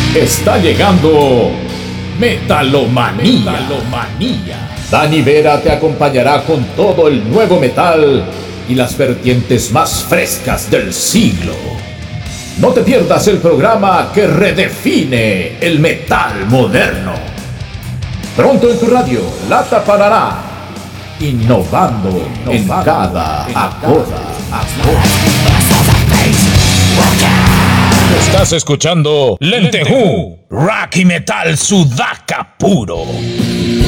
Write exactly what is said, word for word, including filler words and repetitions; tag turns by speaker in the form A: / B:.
A: Está llegando Metalomanía. Metalomanía. Dani Vera te acompañará con todo el nuevo metal y las vertientes más frescas del siglo. No te pierdas el programa que redefine el metal moderno. Pronto en tu radio, Lata Parará, innovando, innovando en cada acorde. Estás escuchando Lentejú, rock y metal sudaca puro.